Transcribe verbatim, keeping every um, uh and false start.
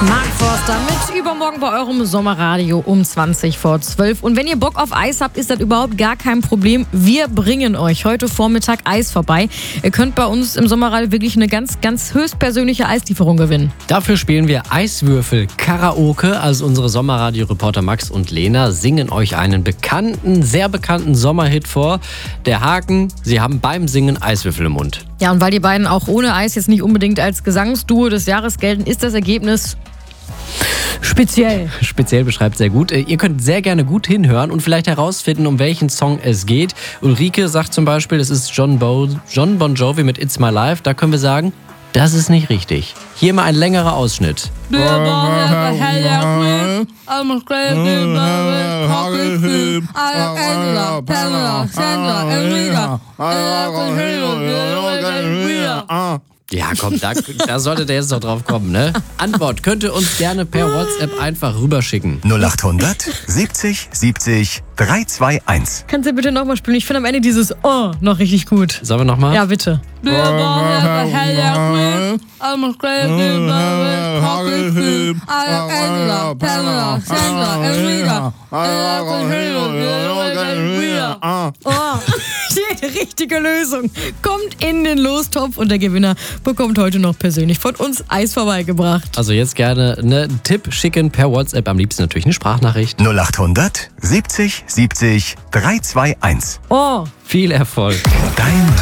Mark Forster mit Übermorgen bei eurem Sommerradio um zwanzig vor zwölf. Und wenn ihr Bock auf Eis habt, ist das überhaupt gar kein Problem. Wir bringen euch heute Vormittag Eis vorbei. Ihr könnt bei uns im Sommerradio wirklich eine ganz, ganz höchstpersönliche Eislieferung gewinnen. Dafür spielen wir Eiswürfel Karaoke. Also unsere Sommerradio-Reporter Max und Lena singen euch einen bekannten, sehr bekannten Sommerhit vor. Der Haken, sie haben beim Singen Eiswürfel im Mund. Ja, und weil die beiden auch ohne Eis jetzt nicht unbedingt als Gesangsduo des Jahres gelten, ist das Ergebnis speziell. Speziell beschreibt sehr gut. Ihr könnt sehr gerne gut hinhören und vielleicht herausfinden, um welchen Song es geht. Ulrike sagt zum Beispiel, es ist John, Bo- John Bon Jovi mit It's My Life. Da können wir sagen, das ist nicht richtig. Hier mal ein längerer Ausschnitt. Ja, komm, da, da sollte der jetzt doch drauf kommen, ne? Antwort könnt ihr uns gerne per WhatsApp einfach rüberschicken. null acht hundert siebzig siebzig drei zwei eins. Kannst du bitte nochmal spielen? Ich finde am Ende dieses Oh noch richtig gut. Sollen wir nochmal? Ja, bitte. Oh, die richtige Lösung kommt in den Lostopf und der Gewinner bekommt heute noch persönlich von uns Eis vorbeigebracht. Also jetzt gerne einen Tipp schicken per WhatsApp, am liebsten natürlich eine Sprachnachricht. null acht hundert siebzig siebzig drei zwei eins. Oh. Viel Erfolg. Dein